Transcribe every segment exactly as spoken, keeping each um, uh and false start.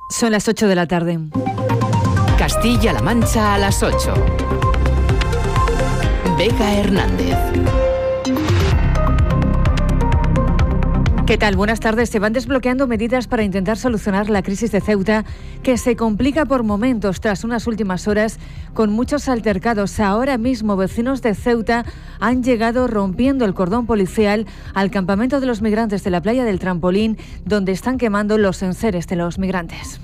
Son las ocho de la tarde. Castilla-La Mancha a las ocho. Vega Hernández. ¿Qué tal? Buenas tardes. Se van desbloqueando medidas para intentar solucionar la crisis de Ceuta, que se complica por momentos tras unas últimas horas con muchos altercados. Ahora mismo vecinos de Ceuta han llegado rompiendo el cordón policial al campamento de los migrantes de la playa del Trampolín, donde están quemando los enseres de los migrantes.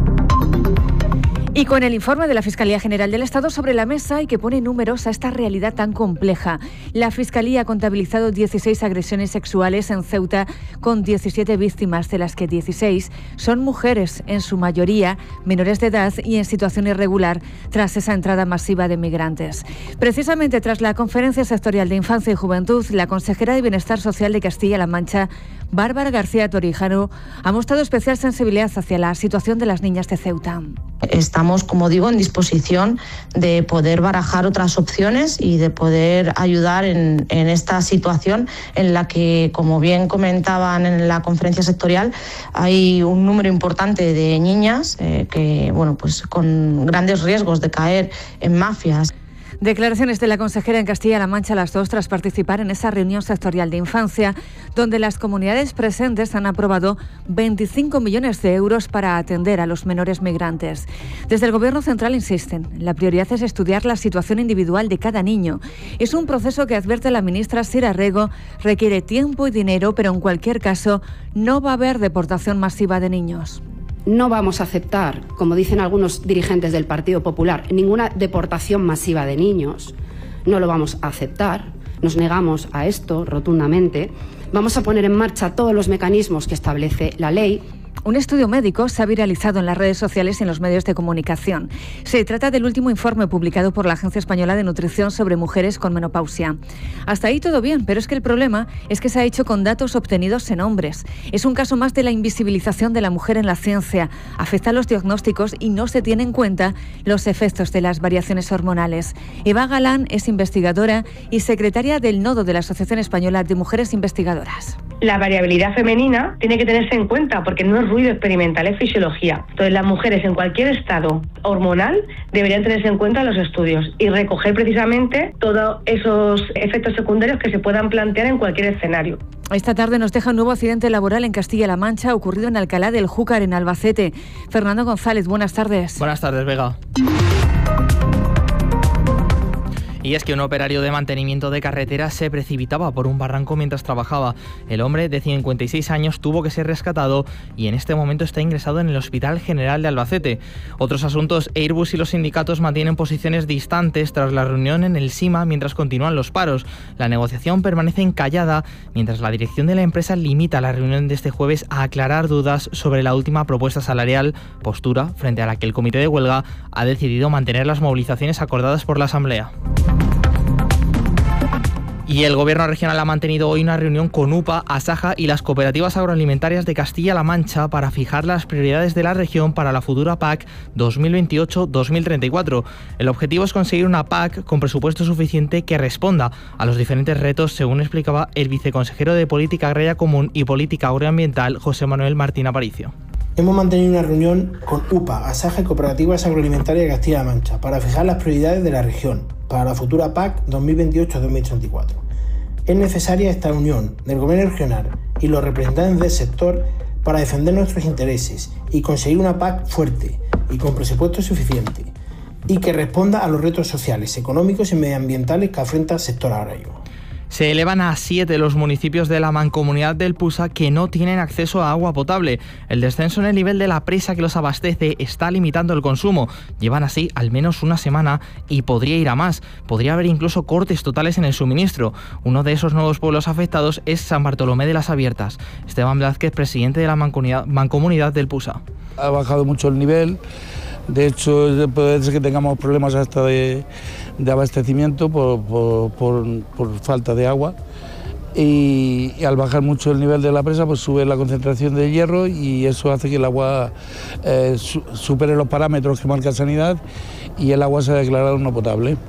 Y con el informe de la Fiscalía General del Estado sobre la mesa y que pone números a esta realidad tan compleja. La Fiscalía ha contabilizado dieciséis agresiones sexuales en Ceuta con diecisiete víctimas, de las que dieciséis son mujeres, en su mayoría menores de edad y en situación irregular tras esa entrada masiva de migrantes. Precisamente tras la Conferencia Sectorial de Infancia y Juventud, la consejera de Bienestar Social de Castilla-La Mancha, Bárbara García Torijano, ha mostrado especial sensibilidad hacia la situación de las niñas de Ceuta. Estamos, como digo, en disposición de poder barajar otras opciones y de poder ayudar en, en esta situación en la que, como bien comentaban en la conferencia sectorial, hay un número importante de niñas eh, que, bueno, pues con grandes riesgos de caer en mafias. Declaraciones de la consejera en Castilla-La Mancha a las dos tras participar en esa reunión sectorial de infancia, donde las comunidades presentes han aprobado veinticinco millones de euros para atender a los menores migrantes. Desde el Gobierno central insisten, la prioridad es estudiar la situación individual de cada niño. Es un proceso que, advierte la ministra Sira Rego, requiere tiempo y dinero, pero en cualquier caso no va a haber deportación masiva de niños. No vamos a aceptar, como dicen algunos dirigentes del Partido Popular, ninguna deportación masiva de niños. No lo vamos a aceptar. Nos negamos a esto rotundamente. Vamos a poner en marcha todos los mecanismos que establece la ley. Un estudio médico se ha viralizado en las redes sociales y en los medios de comunicación. Se trata del último informe publicado por la Agencia Española de Nutrición sobre mujeres con menopausia. Hasta ahí todo bien, pero es que el problema es que se ha hecho con datos obtenidos en hombres. Es un caso más de la invisibilización de la mujer en la ciencia. Afecta a los diagnósticos y no se tiene en cuenta los efectos de las variaciones hormonales. Eva Galán es investigadora y secretaria del Nodo de la Asociación Española de Mujeres Investigadoras. La variabilidad femenina tiene que tenerse en cuenta porque no es ruido experimental, es fisiología. Entonces las mujeres en cualquier estado hormonal deberían tenerse en cuenta en los estudios y recoger precisamente todos esos efectos secundarios que se puedan plantear en cualquier escenario. Esta tarde nos deja un nuevo accidente laboral en Castilla-La Mancha ocurrido en Alcalá del Júcar, en Albacete. Fernando González, buenas tardes. Buenas tardes, Vega. Y es que un operario de mantenimiento de carreteras se precipitaba por un barranco mientras trabajaba. El hombre, de cincuenta y seis años, tuvo que ser rescatado y en este momento está ingresado en el Hospital General de Albacete. Otros asuntos: Airbus y los sindicatos mantienen posiciones distantes tras la reunión en el SIMA mientras continúan los paros. La negociación permanece encallada mientras la dirección de la empresa limita la reunión de este jueves a aclarar dudas sobre la última propuesta salarial, postura frente a la que el comité de huelga ha decidido mantener las movilizaciones acordadas por la Asamblea. Y el Gobierno regional ha mantenido hoy una reunión con U P A, Asaja y las cooperativas agroalimentarias de Castilla-La Mancha para fijar las prioridades de la región para la futura P A C dos mil veintiocho dos mil treinta y cuatro. El objetivo es conseguir una P A C con presupuesto suficiente que responda a los diferentes retos, según explicaba el viceconsejero de Política Agraria Común y Política Agroambiental, José Manuel Martín Aparicio. Hemos mantenido una reunión con U P A, Asaja y cooperativas agroalimentarias de Castilla-La Mancha para fijar las prioridades de la región para la futura P A C dos mil veintiocho dos mil treinta y cuatro. Es necesaria esta unión del Gobierno regional y los representantes del sector para defender nuestros intereses y conseguir una P A C fuerte y con presupuesto suficiente y que responda a los retos sociales, económicos y medioambientales que afronta el sector agrario. Se elevan a siete los municipios de la mancomunidad del Pusa que no tienen acceso a agua potable. El descenso en el nivel de la presa que los abastece está limitando el consumo. Llevan así al menos una semana y podría ir a más. Podría haber incluso cortes totales en el suministro. Uno de esos nuevos pueblos afectados es San Bartolomé de las Abiertas. Esteban Blázquez, presidente de la mancomunidad, mancomunidad del Pusa. Ha bajado mucho el nivel. De hecho, puede ser que tengamos problemas hasta de, de abastecimiento por, por, por, por falta de agua. Y, y al bajar mucho el nivel de la presa, pues sube la concentración de hierro y eso hace que el agua eh, su, supere los parámetros que marca Sanidad y el agua se ha declarado no potable.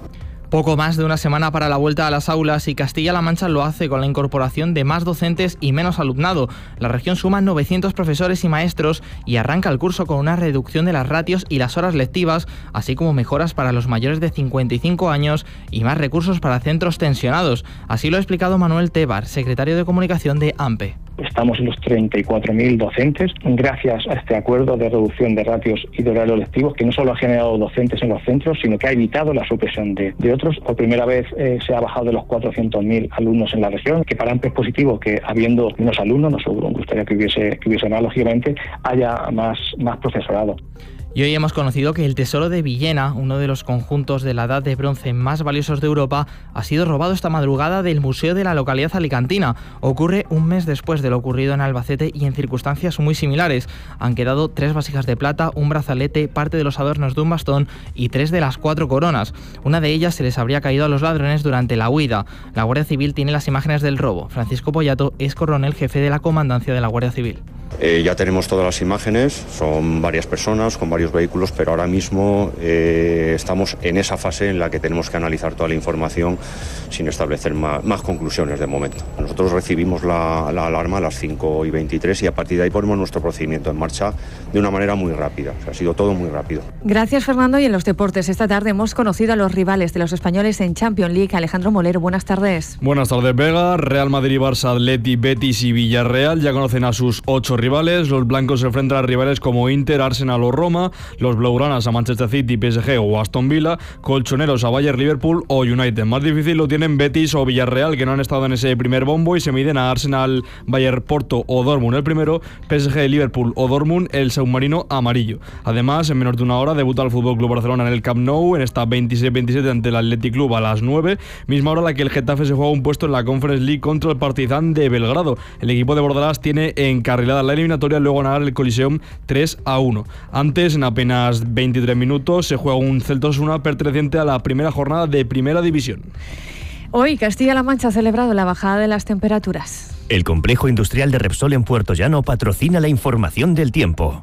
Poco más de una semana para la vuelta a las aulas y Castilla-La Mancha lo hace con la incorporación de más docentes y menos alumnado. La región suma novecientos profesores y maestros y arranca el curso con una reducción de las ratios y las horas lectivas, así como mejoras para los mayores de cincuenta y cinco años y más recursos para centros tensionados. Así lo ha explicado Manuel Tebar, secretario de Comunicación de AMPE. Estamos en los treinta y cuatro mil docentes gracias a este acuerdo de reducción de ratios y de horarios lectivos que no solo ha generado docentes en los centros, sino que ha evitado la supresión de, de otros. Por primera vez eh, se ha bajado de los cuatrocientos mil alumnos en la región, que para AMPE es positivo que habiendo menos alumnos, nos gustaría que hubiese, que hubiese más, lógicamente, haya más, más profesorado. Y hoy hemos conocido que el Tesoro de Villena, uno de los conjuntos de la Edad de Bronce más valiosos de Europa, ha sido robado esta madrugada del museo de la localidad alicantina. Ocurre un mes después de lo ocurrido en Albacete y en circunstancias muy similares. Han quedado tres vasijas de plata, un brazalete, parte de los adornos de un bastón y tres de las cuatro coronas. Una de ellas se les habría caído a los ladrones durante la huida. La Guardia Civil tiene las imágenes del robo. Francisco Pollato es coronel jefe de la comandancia de la Guardia Civil. Eh, ya tenemos todas las imágenes, son varias personas con varios vehículos, pero ahora mismo eh, estamos en esa fase en la que tenemos que analizar toda la información sin establecer más, más conclusiones de momento. Nosotros recibimos la, la alarma a las cinco y veintitrés y a partir de ahí ponemos nuestro procedimiento en marcha de una manera muy rápida. O sea, ha sido todo muy rápido. Gracias, Fernando. Y en los deportes, esta tarde hemos conocido a los rivales de los españoles en Champions League. Alejandro Molero, buenas tardes. Buenas tardes, Vega. Real Madrid, Barça, Atleti, Betis y Villarreal ya conocen a sus ocho rivales. Los blancos se enfrentan a rivales como Inter, Arsenal o Roma, los blaugranas a Manchester City, P S G o Aston Villa, colchoneros a Bayern, Liverpool o United. Más difícil lo tienen Betis o Villarreal, que no han estado en ese primer bombo y se miden a Arsenal, Bayern, Porto o Dortmund el primero, P S G, Liverpool o Dortmund el submarino amarillo. Además, en menos de una hora debuta el F C Barcelona en el Camp Nou en esta veintiséis veintisiete ante el Athletic Club a las nueve, misma hora la que el Getafe se juega un puesto en la Conference League contra el Partizan de Belgrado. El equipo de Bordalás tiene encarrilada la eliminatoria luego ganar el Coliseum tres a uno. Antes, en apenas veintitrés minutos, se juega un Celta Osasuna perteneciente a la primera jornada de Primera División. Hoy Castilla-La Mancha ha celebrado la bajada de las temperaturas. El complejo industrial de Repsol en Puerto Llano patrocina la información del tiempo.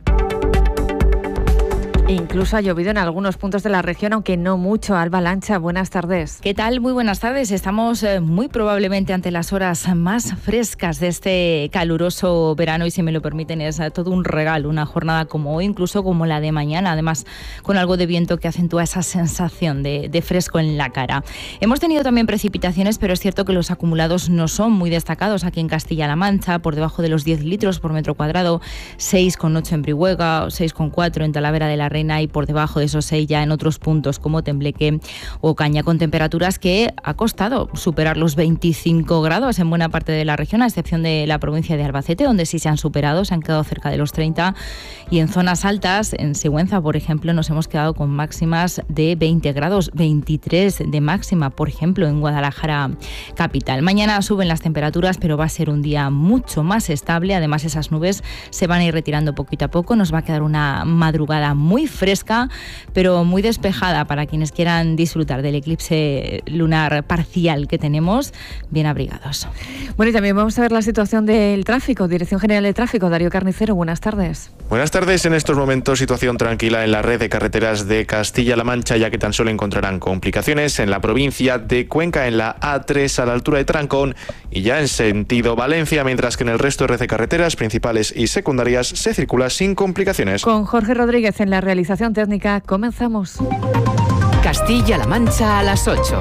Incluso ha llovido en algunos puntos de la región, aunque no mucho. Alba Lancha, buenas tardes. ¿Qué tal? Muy buenas tardes. Estamos eh, muy probablemente ante las horas más frescas de este caluroso verano y, si me lo permiten, es eh, todo un regalo, una jornada como hoy, incluso como la de mañana, además con algo de viento que acentúa esa sensación de, de fresco en la cara. Hemos tenido también precipitaciones, pero es cierto que los acumulados no son muy destacados aquí en Castilla-La Mancha, por debajo de los diez litros por metro cuadrado, seis coma ocho en Brihuega, seis coma cuatro en Talavera de la Reina y por debajo de esos seis ya en otros puntos como Tembleque o Caña, con temperaturas que ha costado superar los veinticinco grados en buena parte de la región, a excepción de la provincia de Albacete, donde sí se han superado, se han quedado cerca de los treinta, y en zonas altas, en Sigüenza, por ejemplo, nos hemos quedado con máximas de veinte grados, veintitrés de máxima, por ejemplo, en Guadalajara capital. Mañana suben las temperaturas, pero va a ser un día mucho más estable. Además, esas nubes se van a ir retirando poquito a poco, nos va a quedar una madrugada muy fresca, pero muy despejada para quienes quieran disfrutar del eclipse lunar parcial que tenemos, bien abrigados. Bueno, y también vamos a ver la situación del tráfico. Dirección General de Tráfico, Darío Carnicero, buenas tardes. Buenas tardes. En estos momentos, situación tranquila en la red de carreteras de Castilla-La Mancha, ya que tan solo encontrarán complicaciones en la provincia de Cuenca, en la A tres a la altura de Trancón y ya en sentido Valencia, mientras que en el resto de red de carreteras principales y secundarias se circula sin complicaciones. Con Jorge Rodríguez en la realización técnica, comenzamos. Castilla-La Mancha a las ocho.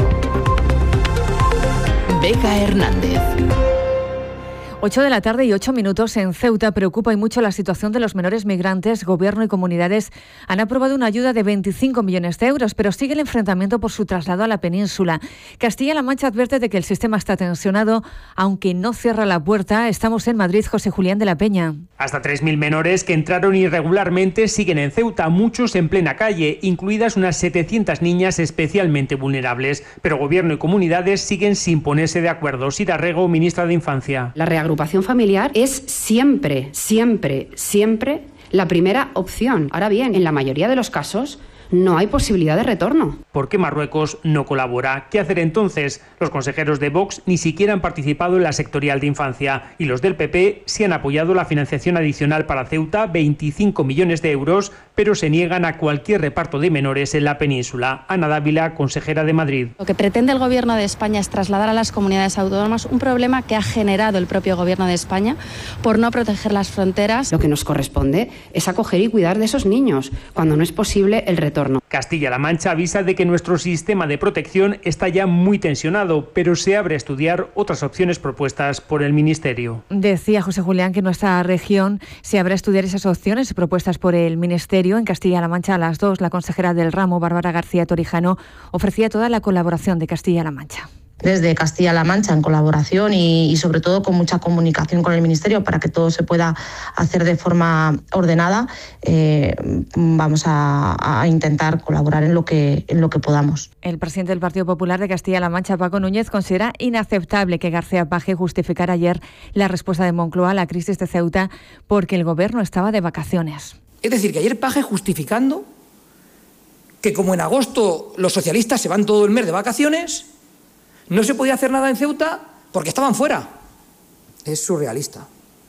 Vega Hernández. ocho de la tarde y ocho minutos en Ceuta. Preocupa y mucho la situación de los menores migrantes. Gobierno y comunidades han aprobado una ayuda de veinticinco millones de euros, pero sigue el enfrentamiento por su traslado a la península. Castilla-La Mancha advierte de que el sistema está tensionado, aunque no cierra la puerta. Estamos en Madrid, José Julián de la Peña. Hasta tres mil menores que entraron irregularmente siguen en Ceuta, muchos en plena calle, incluidas unas setecientas niñas especialmente vulnerables. Pero Gobierno y comunidades siguen sin ponerse de acuerdo. Sira Rego, ministra de Infancia. La agrupación familiar es siempre, siempre, siempre la primera opción. Ahora bien, en la mayoría de los casos no hay posibilidad de retorno. ¿Por qué Marruecos no colabora? ¿Qué hacer entonces? Los consejeros de Vox ni siquiera han participado en la sectorial de infancia y los del P P sí han apoyado la financiación adicional para Ceuta, veinticinco millones de euros, pero se niegan a cualquier reparto de menores en la península. Ana Dávila, consejera de Madrid. Lo que pretende el Gobierno de España es trasladar a las comunidades autónomas un problema que ha generado el propio Gobierno de España por no proteger las fronteras. Lo que nos corresponde es acoger y cuidar de esos niños, cuando no es posible el retorno. Castilla-La Mancha avisa de que nuestro sistema de protección está ya muy tensionado, pero se abre a estudiar otras opciones propuestas por el Ministerio. Decía José Julián que en nuestra región se abre a estudiar esas opciones propuestas por el Ministerio. En Castilla-La Mancha, a las dos, la consejera del ramo, Bárbara García Torijano, ofrecía toda la colaboración de Castilla-La Mancha. Desde Castilla-La Mancha, en colaboración y, y sobre todo con mucha comunicación con el Ministerio para que todo se pueda hacer de forma ordenada, eh, vamos a, a intentar colaborar en lo que en lo que podamos. El presidente del Partido Popular de Castilla-La Mancha, Paco Núñez, considera inaceptable que García Paje justificara ayer la respuesta de Moncloa a la crisis de Ceuta porque el Gobierno estaba de vacaciones. Es decir, que ayer Paje justificando que como en agosto los socialistas se van todo el mes de vacaciones, no se podía hacer nada en Ceuta porque estaban fuera. Es surrealista.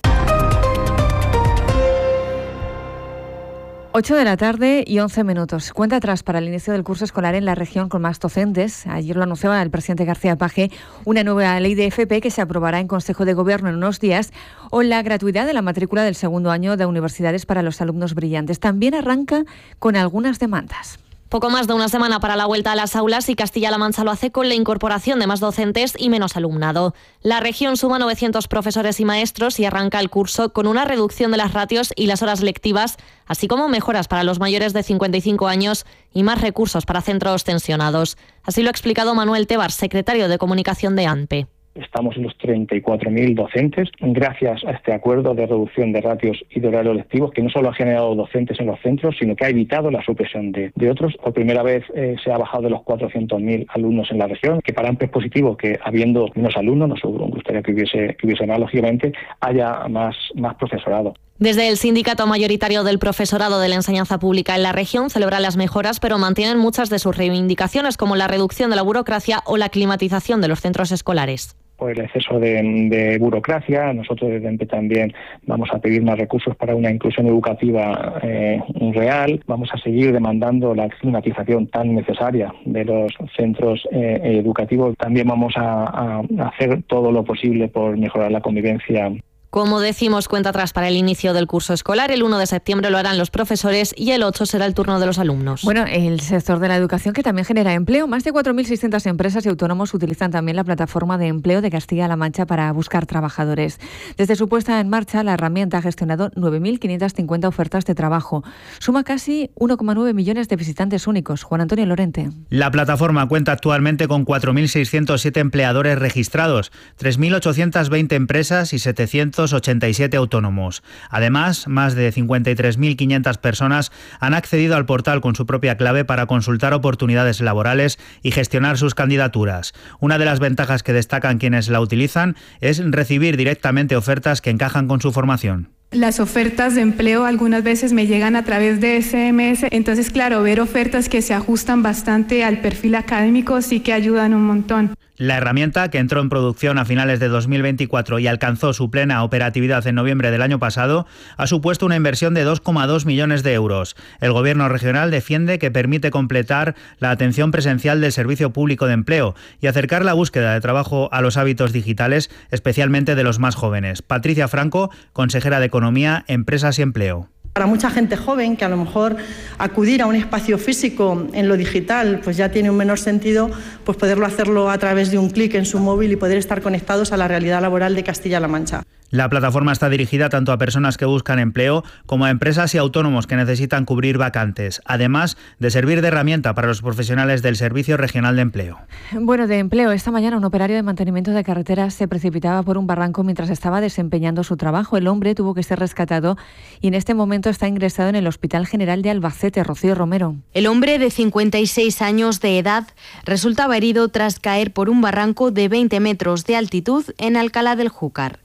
ocho de la tarde y once minutos. Cuenta atrás para el inicio del curso escolar en la región con más docentes. Ayer lo anunciaba el presidente García Paje, una nueva ley de F P que se aprobará en Consejo de Gobierno en unos días, o la gratuidad de la matrícula del segundo año de universidades para los alumnos brillantes. También arranca con algunas demandas. Poco más de una semana para la vuelta a las aulas y Castilla-La Mancha lo hace con la incorporación de más docentes y menos alumnado. La región suma novecientos profesores y maestros y arranca el curso con una reducción de las ratios y las horas lectivas, así como mejoras para los mayores de cincuenta y cinco años y más recursos para centros tensionados. Así lo ha explicado Manuel Tebar, secretario de Comunicación de A N P E. Estamos en los treinta y cuatro mil docentes, gracias a este acuerdo de reducción de ratios y de horarios lectivos, que no solo ha generado docentes en los centros, sino que ha evitado la supresión de, de otros. Por primera vez eh, se ha bajado de los cuatrocientos mil alumnos en la región, que para A N P E es positivo que habiendo menos alumnos, nos gustaría que hubiese, que hubiese más, lógicamente, haya más, más profesorado. Desde el sindicato mayoritario del profesorado de la enseñanza pública en la región celebran las mejoras, pero mantienen muchas de sus reivindicaciones, como la reducción de la burocracia o la climatización de los centros escolares. Por el exceso de, de burocracia, nosotros desde A N P E también vamos a pedir más recursos para una inclusión educativa eh, real. Vamos a seguir demandando la climatización tan necesaria de los centros eh, educativos. También vamos a, a hacer todo lo posible por mejorar la convivencia. Como decimos, cuenta atrás para el inicio del curso escolar. El uno de septiembre lo harán los profesores y el ocho será el turno de los alumnos. Bueno, el sector de la educación que también genera empleo. Más de cuatro mil seiscientas empresas y autónomos utilizan también la plataforma de empleo de Castilla-La Mancha para buscar trabajadores. Desde su puesta en marcha, la herramienta ha gestionado nueve mil quinientas cincuenta ofertas de trabajo. Suma casi uno coma nueve millones de visitantes únicos. Juan Antonio Lorente. La plataforma cuenta actualmente con cuatro mil seiscientos siete empleadores registrados, tres mil ochocientas veinte empresas y setecientos ochenta y siete autónomos. Además, más de cincuenta y tres mil quinientas personas han accedido al portal con su propia clave para consultar oportunidades laborales y gestionar sus candidaturas. Una de las ventajas que destacan quienes la utilizan es recibir directamente ofertas que encajan con su formación. Las ofertas de empleo algunas veces me llegan a través de ese eme ese, entonces claro, ver ofertas que se ajustan bastante al perfil académico sí que ayudan un montón. La herramienta, que entró en producción a finales de dos mil veinticuatro y alcanzó su plena operatividad en noviembre del año pasado, ha supuesto una inversión de dos coma dos millones de euros. El Gobierno regional defiende que permite completar la atención presencial del Servicio Público de Empleo y acercar la búsqueda de trabajo a los hábitos digitales, especialmente de los más jóvenes. Patricia Franco, consejera de Economía, Empresas y Empleo. Para mucha gente joven que a lo mejor acudir a un espacio físico en lo digital pues ya tiene un menor sentido, pues poderlo hacerlo a través de un clic en su móvil y poder estar conectados a la realidad laboral de Castilla-La Mancha. La plataforma está dirigida tanto a personas que buscan empleo como a empresas y autónomos que necesitan cubrir vacantes, además de servir de herramienta para los profesionales del Servicio Regional de Empleo. Bueno, de empleo, esta mañana un operario de mantenimiento de carreteras se precipitaba por un barranco mientras estaba desempeñando su trabajo. El hombre tuvo que ser rescatado y en este momento está ingresado en el Hospital General de Albacete. Rocío Romero. El hombre de cincuenta y seis años de edad resultaba herido tras caer por un barranco de veinte metros de altitud en Alcalá del Júcar.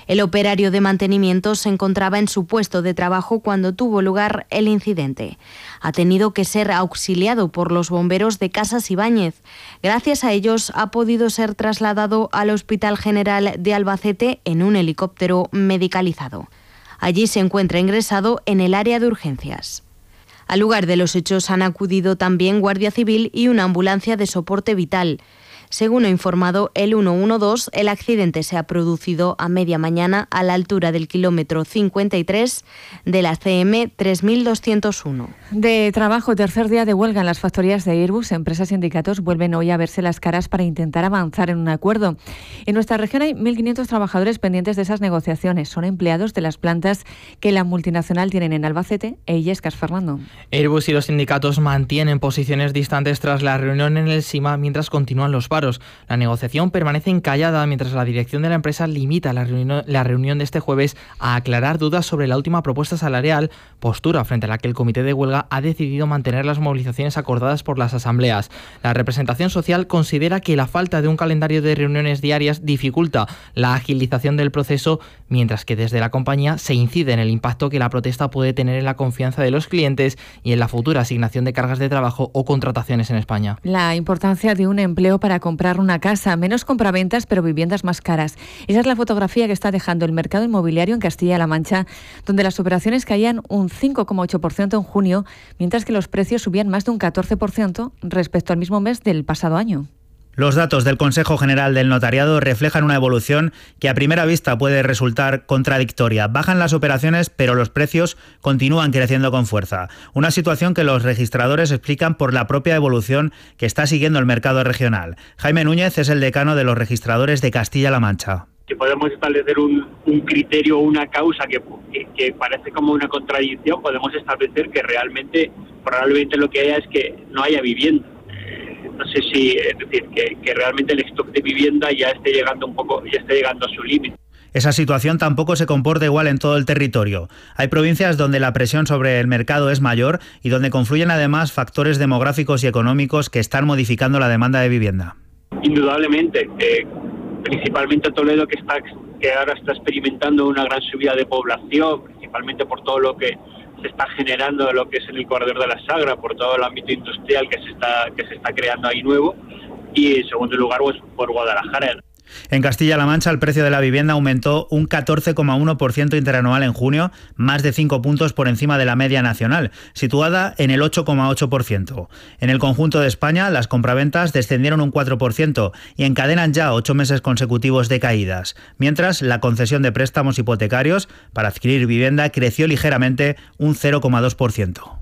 El operario de mantenimiento se encontraba en su puesto de trabajo cuando tuvo lugar el incidente. Ha tenido que ser auxiliado por los bomberos de Casas Ibáñez. Gracias a ellos ha podido ser trasladado al Hospital General de Albacete en un helicóptero medicalizado. Allí se encuentra ingresado en el área de urgencias. Al lugar de los hechos han acudido también Guardia Civil y una ambulancia de soporte vital. Según ha informado el ciento doce, el accidente se ha producido a media mañana a la altura del kilómetro cincuenta y tres de la C M tres mil doscientos uno. De trabajo, tercer día de huelga en las factorías de Airbus. Empresas y sindicatos vuelven hoy a verse las caras para intentar avanzar en un acuerdo. En nuestra región hay mil quinientos trabajadores pendientes de esas negociaciones. Son empleados de las plantas que la multinacional tienen en Albacete e Illescas. Fernando. Airbus y los sindicatos mantienen posiciones distantes tras la reunión en el SIMA mientras continúan los paros. La negociación permanece encallada mientras la dirección de la empresa limita la reunión, la reunión de este jueves a aclarar dudas sobre la última propuesta salarial, postura frente a la que el comité de huelga ha decidido mantener las movilizaciones acordadas por las asambleas. La representación social considera que la falta de un calendario de reuniones diarias dificulta la agilización del proceso, mientras que desde la compañía se incide en el impacto que la protesta puede tener en la confianza de los clientes y en la futura asignación de cargas de trabajo o contrataciones en España. La importancia de un empleo para comprar una casa, menos compraventas pero viviendas más caras. Esa es la fotografía que está dejando el mercado inmobiliario en Castilla-La Mancha, donde las operaciones caían un cinco coma ocho por ciento en junio, mientras que los precios subían más de un catorce por ciento respecto al mismo mes del pasado año. Los datos del Consejo General del Notariado reflejan una evolución que a primera vista puede resultar contradictoria. Bajan las operaciones, pero los precios continúan creciendo con fuerza. Una situación que los registradores explican por la propia evolución que está siguiendo el mercado regional. Jaime Núñez es el decano de los registradores de Castilla-La Mancha. Que podemos establecer un, un criterio o una causa que, que, que parece como una contradicción, podemos establecer que realmente, probablemente lo que haya es que no haya vivienda. No sé si, es decir, que, que realmente el stock de vivienda ya esté llegando un poco, ya esté llegando a su límite. Esa situación tampoco se comporta igual en todo el territorio. Hay provincias donde la presión sobre el mercado es mayor y donde confluyen además factores demográficos y económicos que están modificando la demanda de vivienda. Indudablemente, eh, principalmente Toledo, que está que ahora está experimentando una gran subida de población, principalmente por todo lo que se está generando lo que es en el corredor de la Sagra, por todo el ámbito industrial que se está que se está creando ahí nuevo, y en segundo lugar pues por Guadalajara. En Castilla-La Mancha el precio de la vivienda aumentó un catorce coma uno por ciento interanual en junio, más de cinco puntos por encima de la media nacional, situada en el ocho coma ocho por ciento. En el conjunto de España las compraventas descendieron un cuatro por ciento y encadenan ya ocho meses consecutivos de caídas, mientras la concesión de préstamos hipotecarios para adquirir vivienda creció ligeramente un cero coma dos por ciento.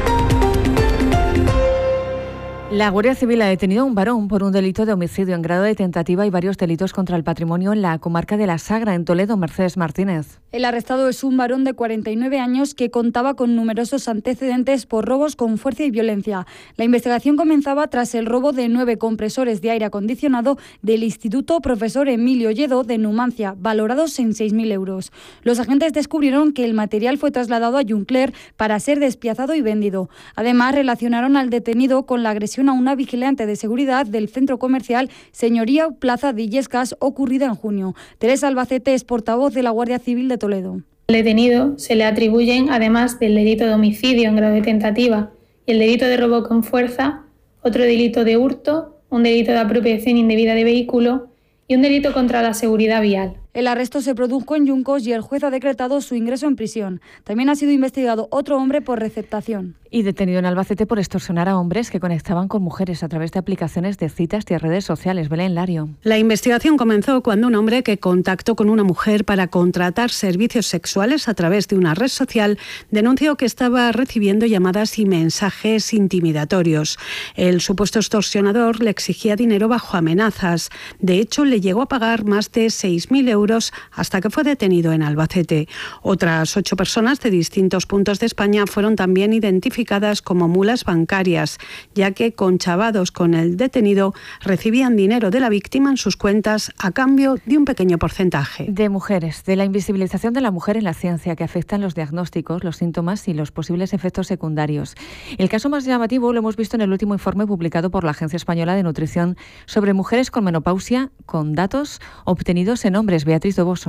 La Guardia Civil ha detenido a un varón por un delito de homicidio en grado de tentativa y varios delitos contra el patrimonio en la comarca de la Sagra, en Toledo. Mercedes Martínez. El arrestado es un varón de cuarenta y nueve años que contaba con numerosos antecedentes por robos con fuerza y violencia. La investigación comenzaba tras el robo de nueve compresores de aire acondicionado del Instituto Profesor Emilio Lledó de Numancia, valorados en seis mil euros. Los agentes descubrieron que el material fue trasladado a Juncler para ser despiazado y vendido. Además, relacionaron al detenido con la agresión a una vigilante de seguridad del centro comercial Señoría Plaza de Illescas ocurrida en junio. Teresa Albacete es portavoz de la Guardia Civil de Toledo. Al detenido se le atribuyen, además del delito de homicidio en grado de tentativa y el delito de robo con fuerza, otro delito de hurto, un delito de apropiación indebida de vehículo y un delito contra la seguridad vial. El arresto se produjo en Yuncos y el juez ha decretado su ingreso en prisión. También ha sido investigado otro hombre por receptación. Y detenido en Albacete por extorsionar a hombres que conectaban con mujeres a través de aplicaciones de citas y redes sociales. Belén Lario. La investigación comenzó cuando un hombre que contactó con una mujer para contratar servicios sexuales a través de una red social denunció que estaba recibiendo llamadas y mensajes intimidatorios. El supuesto extorsionador le exigía dinero bajo amenazas. De hecho, le llegó a pagar más de seis mil euros hasta que fue detenido en Albacete. Otras ocho personas de distintos puntos de España fueron también identificadas como mulas bancarias, ya que conchavados con el detenido recibían dinero de la víctima en sus cuentas a cambio de un pequeño porcentaje. De mujeres, de la invisibilización de la mujer en la ciencia que afectan los diagnósticos, los síntomas y los posibles efectos secundarios. El caso más llamativo lo hemos visto en el último informe publicado por la Agencia Española de Nutrición sobre mujeres con menopausia, con datos obtenidos en hombres. Beatriz Doboso.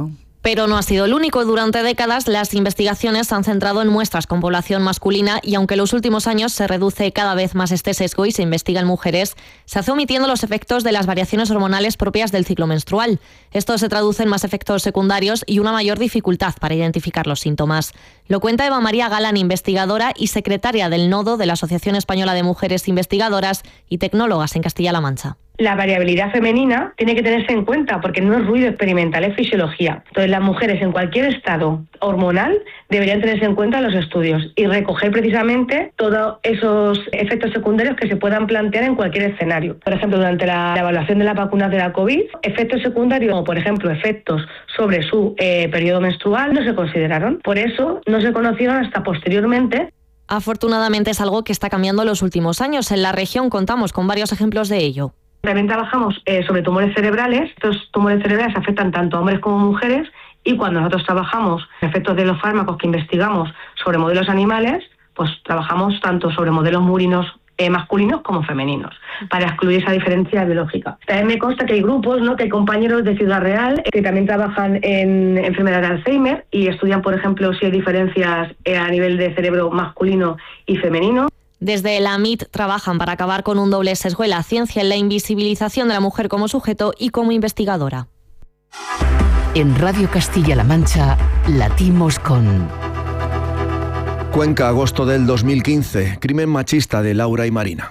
Pero no ha sido el único. Durante décadas las investigaciones se han centrado en muestras con población masculina y aunque en los últimos años se reduce cada vez más este sesgo y se investiga en mujeres, se hace omitiendo los efectos de las variaciones hormonales propias del ciclo menstrual. Esto se traduce en más efectos secundarios y una mayor dificultad para identificar los síntomas. Lo cuenta Eva María Galán, investigadora y secretaria del Nodo de la Asociación Española de Mujeres Investigadoras y Tecnólogas en Castilla-La Mancha. La variabilidad femenina tiene que tenerse en cuenta porque no es ruido experimental, es fisiología. Entonces las mujeres en cualquier estado hormonal deberían tenerse en cuenta en los estudios y recoger precisamente todos esos efectos secundarios que se puedan plantear en cualquier escenario. Por ejemplo, durante la, la evaluación de las vacunas de la COVID, efectos secundarios como por ejemplo efectos sobre su eh, periodo menstrual no se consideraron. Por eso no se conocieron hasta posteriormente. Afortunadamente es algo que está cambiando en los últimos años. En la región contamos con varios ejemplos de ello. También trabajamos eh, sobre tumores cerebrales. Estos tumores cerebrales afectan tanto a hombres como mujeres y cuando nosotros trabajamos efectos de los fármacos que investigamos sobre modelos animales, pues trabajamos tanto sobre modelos murinos eh, masculinos como femeninos para excluir esa diferencia biológica. También me consta que hay grupos, ¿no?, que hay compañeros de Ciudad Real que también trabajan en enfermedad de Alzheimer y estudian, por ejemplo, si hay diferencias eh, a nivel de cerebro masculino y femenino. Desde la M I T trabajan para acabar con un doble sesgo en la ciencia, en la invisibilización de la mujer como sujeto y como investigadora. En Radio Castilla-La Mancha, latimos con... Cuenca, agosto del dos mil quince. Crimen machista de Laura y Marina.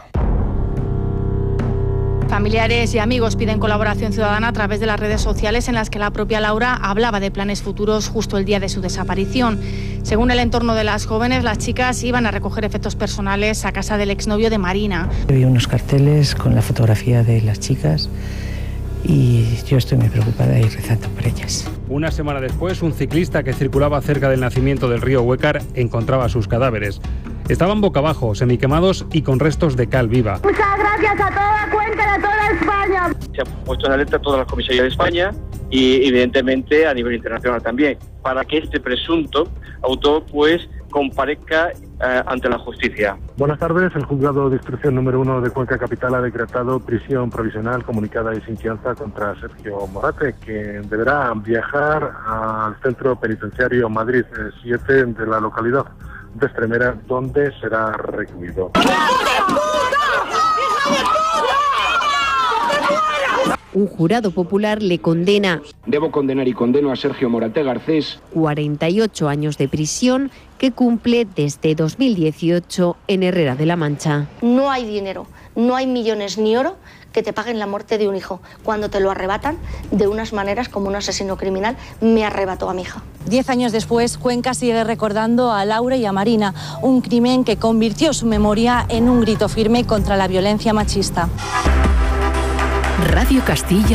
Familiares y amigos piden colaboración ciudadana a través de las redes sociales en las que la propia Laura hablaba de planes futuros justo el día de su desaparición. Según el entorno de las jóvenes, las chicas iban a recoger efectos personales a casa del exnovio de Marina. Había unos carteles con la fotografía de las chicas y yo estoy muy preocupada y rezando por ellas. Una semana después, un ciclista que circulaba cerca del nacimiento del río Huécar encontraba sus cadáveres. Estaban boca abajo, semiquemados y con restos de cal viva. Muchas gracias a toda Cuenca y a toda España. Se han puesto en alerta todas las comisarías de España y evidentemente a nivel internacional también, para que este presunto autor pues comparezca eh, ante la justicia. Buenas tardes. El juzgado de instrucción número uno de Cuenca Capital ha decretado prisión provisional comunicada y sin fianza contra Sergio Morate, que deberá viajar al centro penitenciario Madrid siete de la localidad de Extremera, donde será recluido. Un jurado popular le condena. Debo condenar y condeno a Sergio Morate Garcés. cuarenta y ocho años de prisión que cumple desde dos mil dieciocho en Herrera de la Mancha. No hay dinero, no hay millones ni oro que te paguen la muerte de un hijo. Cuando te lo arrebatan, de unas maneras como un asesino criminal, me arrebató a mi hija. Diez años después, Cuenca sigue recordando a Laura y a Marina, un crimen que convirtió su memoria en un grito firme contra la violencia machista. Radio Castilla.